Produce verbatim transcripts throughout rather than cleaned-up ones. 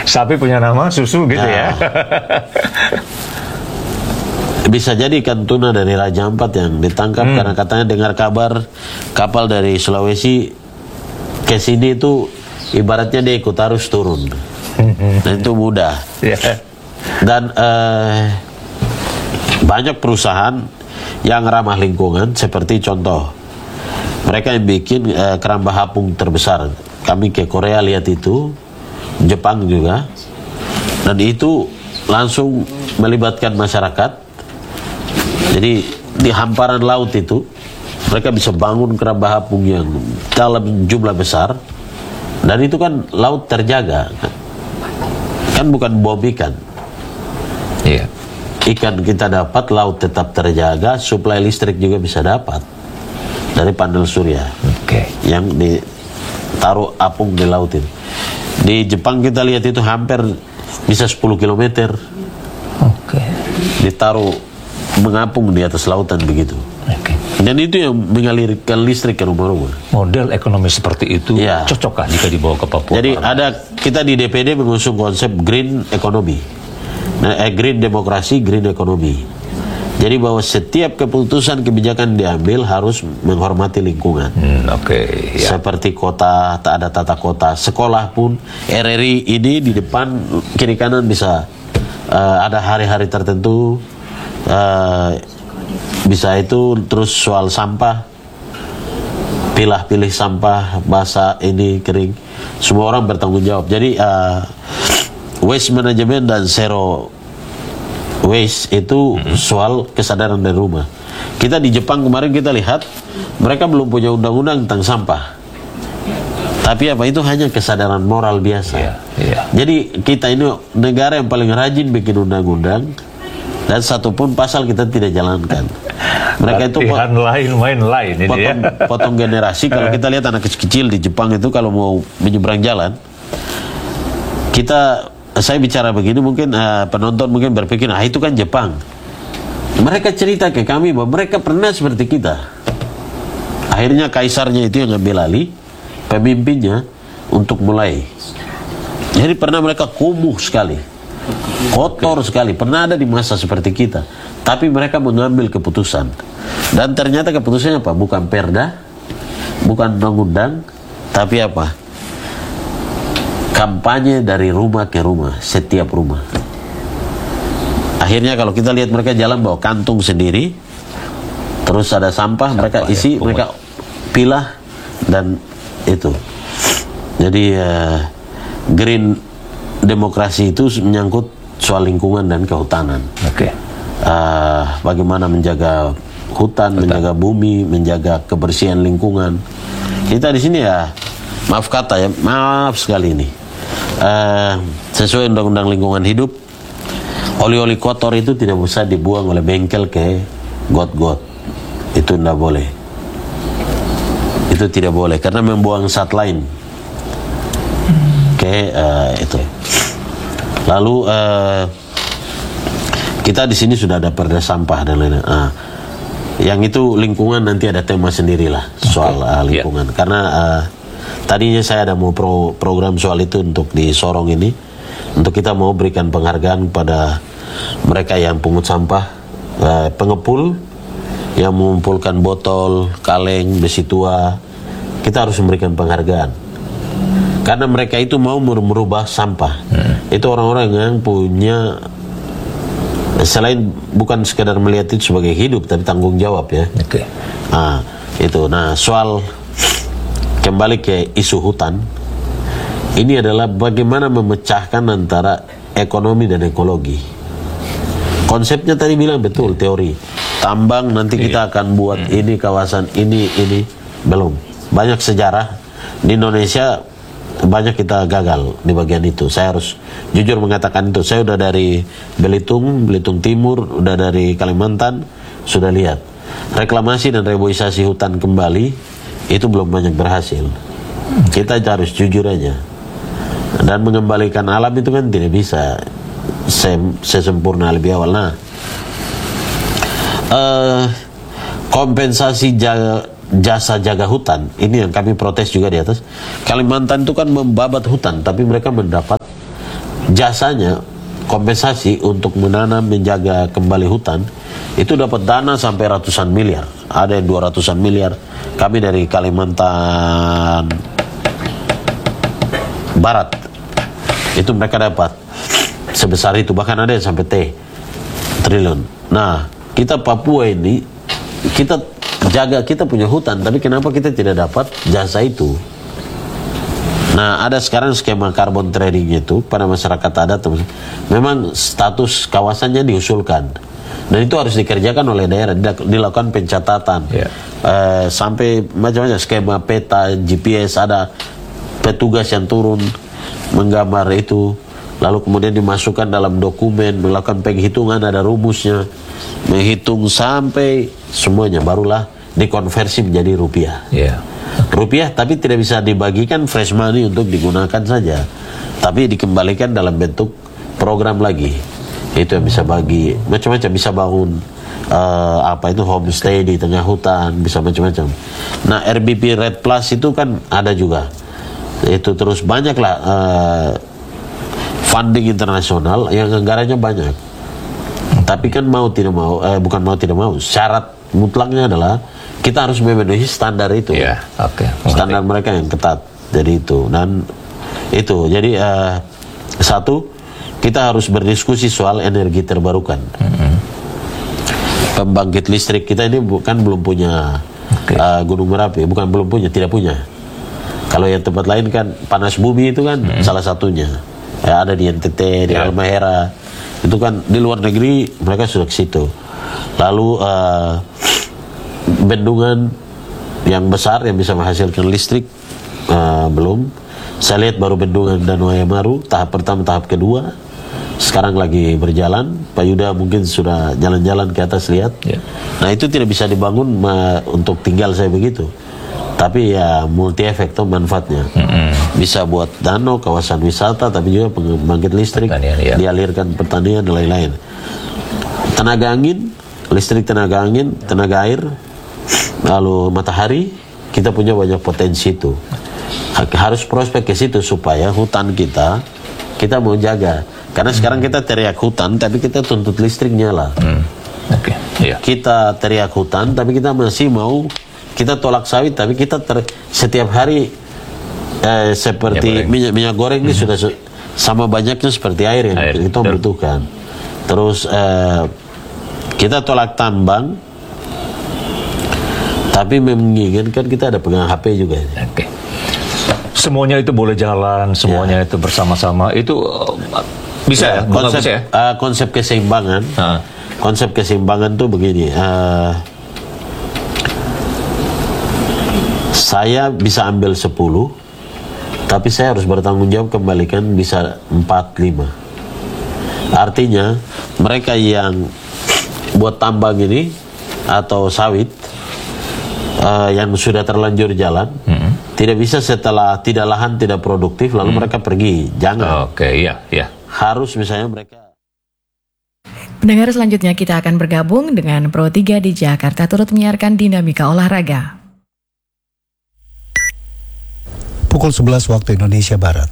Sapi punya nama, susu gitu Nah, ya. bisa jadi ikan tuna dari Raja Ampat yang ditangkap Hmm. karena katanya dengar kabar kapal dari Sulawesi ke sini itu ibaratnya dia ikut arus turun. Dan itu mudah. Ya. Dan eh, banyak perusahaan yang ramah lingkungan, seperti contoh mereka yang bikin eh, keramba apung terbesar. Kami ke Korea lihat itu, Jepang juga, dan itu langsung melibatkan masyarakat. Jadi di hamparan laut itu mereka bisa bangun keramba apung yang dalam jumlah besar, dan itu kan laut terjaga, kan bukan bom ikan. Iya. Ikan kita dapat, laut tetap terjaga, suplai listrik juga bisa dapat dari panel surya Oke. yang ditaruh apung di laut itu. Di Jepang kita lihat itu hampir bisa sepuluh kilometer Oke. ditaruh mengapung di atas lautan begitu. Oke. Dan itu yang mengalirkan listrik ke rumah-rumah. Model ekonomi seperti itu Ya. cocokkah jika dibawa ke Papua? Jadi Pak? ada, kita di D P D mengusung konsep green economy, nah, eh, green demokrasi, green economy. Jadi bahwa setiap keputusan kebijakan diambil harus menghormati lingkungan. Hmm, Oke. Ya. Seperti kota, tak ada tata kota. Sekolah pun R R I ini di depan kiri kanan bisa uh, ada hari-hari tertentu, uh, bisa itu. Terus soal sampah, pilah-pilih sampah, basah ini kering, semua orang bertanggung jawab. Jadi uh, waste management dan zero waste itu soal kesadaran dari rumah. Kita di Jepang kemarin kita lihat mereka belum punya undang-undang tentang sampah. Tapi apa, itu hanya kesadaran moral biasa. Iya, iya. Jadi kita ini negara yang paling rajin bikin undang-undang, dan satupun pasal kita tidak jalankan. Mereka itu Latihan lain, main lain ini ya. potong, potong generasi. Kalau kita lihat anak kecil di Jepang itu kalau mau menyeberang jalan, kita saya bicara begini mungkin uh, penonton mungkin berpikir, ah itu kan Jepang. Mereka cerita ke kami bahwa mereka pernah seperti kita. Akhirnya kaisarnya itu yang ambil alih, pemimpinnya untuk mulai. Jadi pernah mereka kumuh sekali, kotor sekali. Pernah ada di masa seperti kita. Tapi mereka mengambil keputusan. Dan ternyata keputusannya apa? Bukan perda, bukan undang-undang, tapi apa? Kampanye dari rumah ke rumah, setiap rumah. Akhirnya kalau kita lihat mereka jalan bawa kantung sendiri, terus ada sampah, sampah mereka isi, ya, mereka pilah, dan itu. Jadi uh, green demokrasi itu menyangkut soal lingkungan dan kehutanan. Oke. Uh, bagaimana menjaga hutan, hutan, menjaga bumi, menjaga kebersihan lingkungan. Kita di sini ya, maaf kata ya, maaf sekali ini. Uh, sesuai undang-undang lingkungan hidup, oli-oli kotor itu tidak bisa dibuang oleh bengkel ke got-got. Itu tidak boleh. Itu tidak boleh karena membuang zat lain ke uh, itu. Lalu uh, kita di sini sudah ada perda sampah dan lain-lain. Uh, yang itu lingkungan nanti ada tema sendirilah soal uh, lingkungan. Yeah. Karena uh, tadinya saya ada mau pro, program soal itu untuk di Sorong ini, untuk kita mau berikan penghargaan pada mereka yang pungut sampah, eh, pengepul yang mengumpulkan botol, kaleng, besi tua. Kita harus memberikan penghargaan karena mereka itu mau merubah sampah. Hmm. Itu orang-orang yang punya, selain bukan sekadar melihat itu sebagai hidup, tapi tanggung jawab ya. Oke. Nah, itu. Nah, soal kembali ke isu hutan, ini adalah bagaimana memecahkan antara ekonomi dan ekologi. Konsepnya tadi bilang betul, teori. Tambang nanti kita akan buat ini, kawasan ini, ini. Belum. Banyak sejarah. Di Indonesia banyak kita gagal di bagian itu. Saya harus jujur mengatakan itu. Saya udah dari Belitung, Belitung Timur, udah dari Kalimantan, sudah lihat. Reklamasi dan reboisasi hutan kembali, itu belum banyak berhasil. Kita harus jujur aja. Dan mengembalikan alam itu kan tidak bisa sesempurna lebih awal. Nah, uh, kompensasi jaga, jasa jaga hutan, ini yang kami protes juga di atas. Kalimantan itu kan membabat hutan, tapi mereka mendapat jasanya kompensasi untuk menanam menjaga kembali hutan itu dapat dana sampai ratusan miliar. Ada yang dua ratusan miliar. Kami dari Kalimantan Barat itu mereka dapat sebesar itu, bahkan ada yang sampai T triliun. Nah, kita Papua ini kita jaga, kita punya hutan, tapi kenapa kita tidak dapat jasa itu? Nah, ada sekarang skema carbon trading itu pada masyarakat adat, memang status kawasannya diusulkan, dan itu harus dikerjakan oleh daerah, dilakukan pencatatan, yeah. uh, sampai macam-macam skema peta, G P S, ada petugas yang turun menggambar itu, lalu kemudian dimasukkan dalam dokumen, melakukan penghitungan, ada rumusnya, menghitung sampai semuanya, barulah dikonversi menjadi rupiah. Yeah. Rupiah, tapi tidak bisa dibagikan fresh money untuk digunakan saja, tapi dikembalikan dalam bentuk program lagi. Itu yang bisa bagi macam-macam, bisa bangun uh, apa itu homestay di tengah hutan, bisa macam-macam. Nah, R B P Red Plus itu kan ada juga. Itu terus banyaklah uh, funding internasional yang anggarannya banyak. Tapi kan mau tidak mau, eh, bukan mau tidak mau, syarat mutlaknya adalah kita harus memenuhi standar itu, yeah, okay. standar mereka yang ketat. Jadi itu, dan itu jadi uh, satu, kita harus berdiskusi soal energi terbarukan. Mm-hmm. Pembangkit listrik kita ini bukan belum punya, okay. uh, Gunung Merapi, bukan belum punya, tidak punya. Kalau yang tempat lain kan panas bumi itu kan mm-hmm. salah satunya. Ya, ada di N T T, di yeah. Halmahera, itu kan di luar negeri mereka sudah ke situ. Lalu uh, bendungan yang besar yang bisa menghasilkan listrik uh, belum. Saya lihat baru bendungan Danau Ayamaru tahap pertama, tahap kedua sekarang lagi berjalan. Pak Yuda mungkin sudah jalan-jalan ke atas lihat. Yeah. Nah, itu tidak bisa dibangun uh, untuk tinggal saya begitu, tapi ya multi efek tuh manfaatnya. Mm-hmm. Bisa buat danau, kawasan wisata, tapi juga pembangkit listrik, ya. Dialirkan pertanian dan lain-lain. Tenaga angin, listrik tenaga angin, tenaga air, lalu matahari, kita punya banyak potensi itu. Harus prospek ke situ supaya hutan kita kita mau jaga. Karena hmm. sekarang kita teriak hutan, tapi kita tuntut listrik nyala. Hmm. Okay. Yeah. Kita teriak hutan, tapi kita masih mau, kita tolak sawit, tapi kita ter, setiap hari eh, seperti minyak, minyak goreng ini hmm. sudah su, sama banyaknya seperti air yang air. kita butuhkan. Terus eh, kita tolak tambang, tapi menginginkan kita ada pegang H P juga. Okay. Semuanya itu boleh jalan, semuanya ya. itu bersama-sama, itu uh, bisa ya, konsep bisa ya? Uh, konsep keseimbangan. Ha. Konsep keseimbangan tuh begini. Uh, saya bisa ambil sepuluh, tapi saya harus bertanggung jawab kembalikan bisa empat lima. Artinya mereka yang buat tambang ini atau sawit uh, yang sudah terlanjur jalan, hmm. tidak bisa setelah tidak lahan tidak produktif lalu hmm. mereka pergi. Jangan. Oke, okay, iya, iya. Harus misalnya mereka. Pendengar, selanjutnya kita akan bergabung dengan Pro tiga di Jakarta turut menyiarkan dinamika olahraga. Pukul sebelas waktu Indonesia Barat.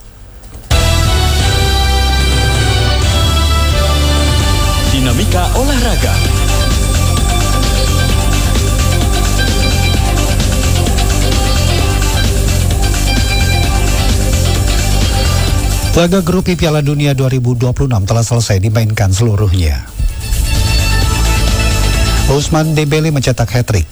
Dinamika olahraga. Laga grup I Piala Dunia dua ribu dua puluh enam telah selesai dimainkan seluruhnya. Ousmane Dembele mencetak hat-trick.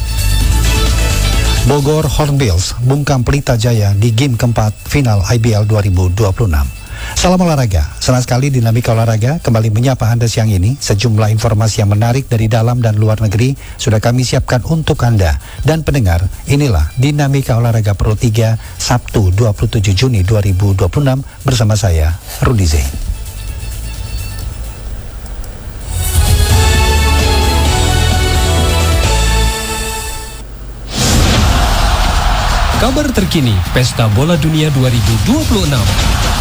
Bogor Hornbills bungkam Pelita Jaya di game keempat final I B L dua ribu dua puluh enam. Salam olahraga, senang sekali Dinamika Olahraga kembali menyapa Anda siang ini. Sejumlah informasi yang menarik dari dalam dan luar negeri sudah kami siapkan untuk Anda. Dan pendengar, inilah Dinamika Olahraga Pro tiga Sabtu dua puluh tujuh Juni dua ribu dua puluh enam bersama saya, Rudi Zain. Kabar terkini Pesta Bola Dunia dua ribu dua puluh enam.